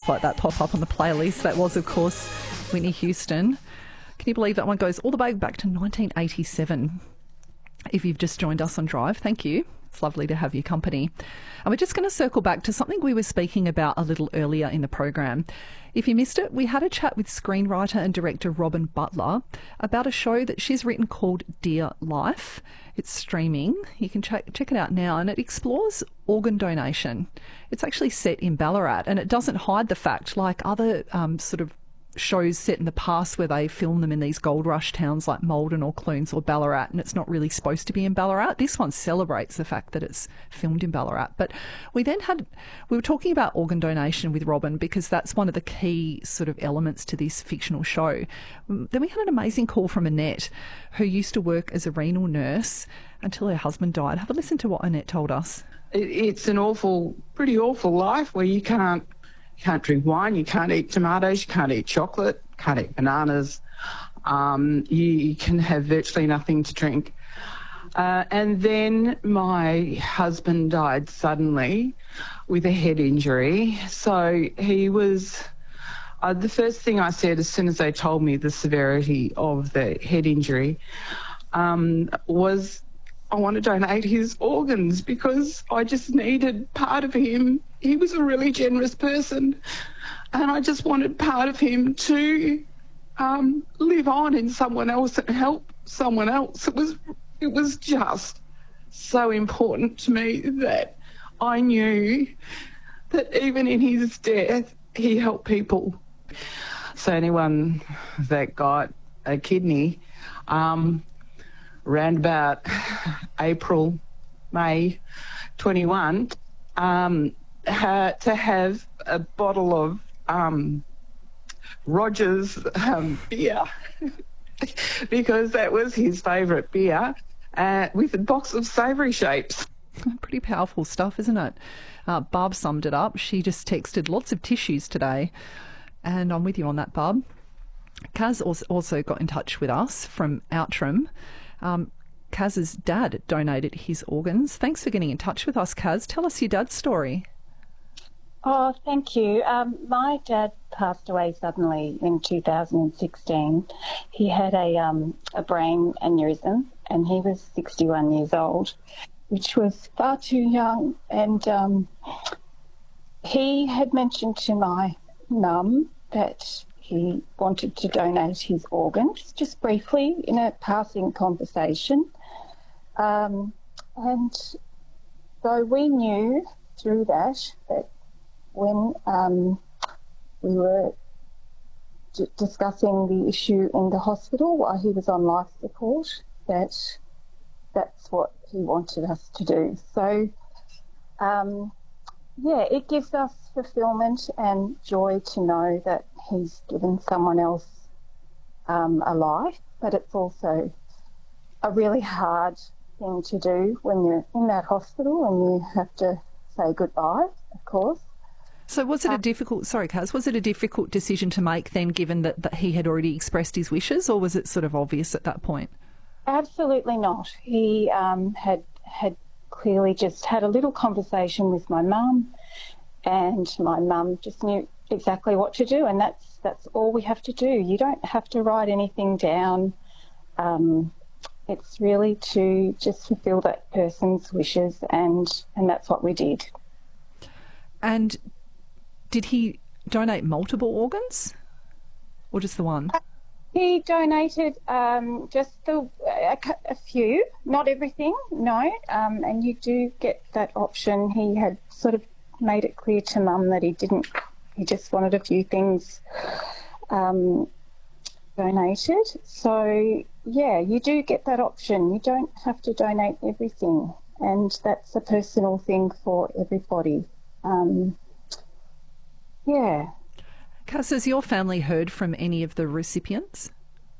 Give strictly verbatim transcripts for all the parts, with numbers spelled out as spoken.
like that pop up on the playlist. That was, of course, Whitney Houston. Can you believe that one goes all the way back to nineteen eighty-seven? If you've just joined us on Drive, thank you. It's lovely to have your company. And we're just going to circle back to something we were speaking about a little earlier in the program. If you missed it, we had a chat with screenwriter and director Robin Butler about a show that she's written called Dear Life. It's streaming. You can check, check it out now, and it explores organ donation. It's actually set in Ballarat, and it doesn't hide the fact, like other um, sort of shows set in the past where they film them in these gold rush towns like Maldon or Clunes or Ballarat, and it's not really supposed to be in Ballarat. This one celebrates the fact that it's filmed in Ballarat. But we then had, we were talking about organ donation with Robin because that's one of the key sort of elements to this fictional show. Then we had an amazing call from Annette, who used to work as a renal nurse until her husband died. Have a listen to what Annette told us. It's an awful, pretty awful life where you can't You can't drink wine, you can't eat tomatoes, you can't eat chocolate, can't eat bananas. Um, you, you can have virtually nothing to drink. Uh, and then my husband died suddenly with a head injury. So he was... Uh, the first thing I said as soon as they told me the severity of the head injury um, was... I want to donate his organs because I just needed part of him. He was a really generous person, and I just wanted part of him to um, live on in someone else and help someone else. It was, it was just so important to me that I knew that even in his death, he helped people. So anyone that got a kidney, um, around about April, May twenty-one, um, ha- to have a bottle of um, Rogers um, beer because that was his favourite beer, uh, with a box of savoury shapes. Pretty powerful stuff, isn't it? Uh, Barb summed it up. She just texted lots of tissues today, and I'm with you on that, Barb. Kaz also got in touch with us from Outram. Um, Kaz's dad donated his organs. Thanks for getting in touch with us, Kaz. Tell us your dad's story. Oh, thank you. Um, my dad passed away suddenly in two thousand sixteen. He had a um, a brain aneurysm, and he was sixty-one years old, which was far too young. And um, he had mentioned to my mum that he wanted to donate his organs, just briefly in a passing conversation. Um, and so we knew through that that when um, we were d- discussing the issue in the hospital while he was on life support, that that's what he wanted us to do. So, um, yeah, it gives us fulfilment and joy to know that he's given someone else um, a life, but it's also a really hard thing to do when you're in that hospital and you have to say goodbye, of course. So was it a difficult, sorry Kaz, was it a difficult decision to make then, given that, that he had already expressed his wishes, or was it sort of obvious at that point? Absolutely not. He um, had had clearly just had a little conversation with my mum, and my mum just knew exactly what to do, and that's that's all we have to do. You don't have to write anything down. Um, it's really to just fulfil that person's wishes, and and that's what we did. And did he donate multiple organs, or just the one? He donated um, just the, a, a few, not everything, no. Um, and you do get that option. He had sort of made it clear to Mum that he didn't, he just wanted a few things um, donated. So, yeah, you do get that option. You don't have to donate everything, and that's a personal thing for everybody. Um, yeah. Kaz, has your family heard from any of the recipients?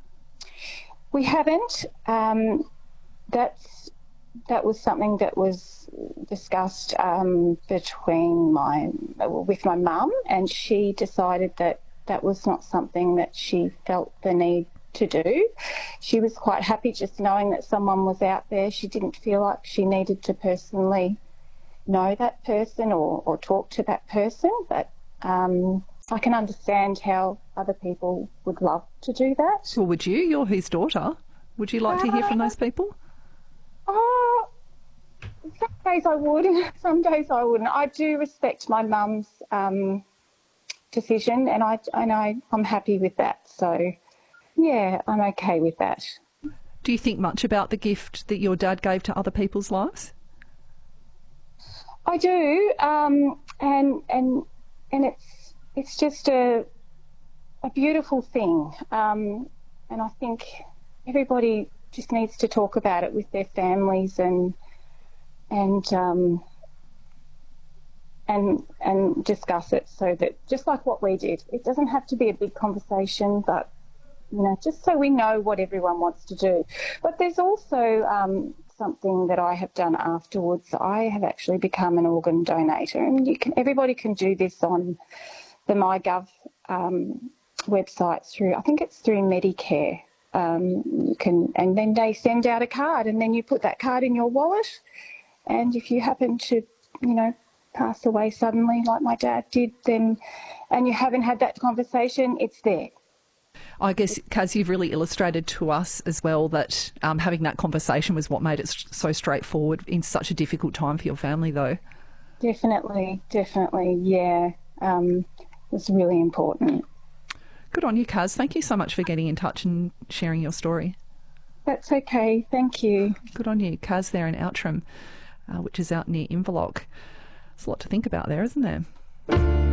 We haven't. Um, that's that was something that was discussed um, between my with my mum, and she decided that that was not something that she felt the need to do. She was quite happy just knowing that someone was out there. She didn't feel like she needed to personally know that person or, or talk to that person, but um, I can understand how other people would love to do that. Well, would you? You're his daughter. Would you like to hear from those people? Oh, some days I would, some days I wouldn't. I do respect my mum's um, decision, and I and I I'm happy with that. So, yeah, I'm okay with that. Do you think much about the gift that your dad gave to other people's lives? I do, um, and and and it's it's just a a beautiful thing, um, and I think everybody just needs to talk about it with their families and and um, and and discuss it, so that just like what we did, it doesn't have to be a big conversation, but you know, just so we know what everyone wants to do. But there's also um, something that I have done afterwards. I have actually become an organ donator, and you can everybody can do this on the MyGov um, website through, I think it's through Medicare. Um, you can, and then they send out a card, and then you put that card in your wallet. And if you happen to, you know, pass away suddenly, like my dad did, then, and you haven't had that conversation, it's there. I guess, Kaz, you've really illustrated to us as well that um, having that conversation was what made it so straightforward in such a difficult time for your family, though. Definitely, definitely, yeah. Um, it's really important. Good on you, Kaz. Thank you so much for getting in touch and sharing your story. That's okay. Thank you. Good on you. Kaz there in Outram, uh, which is out near Inverloch. There's a lot to think about there, isn't there?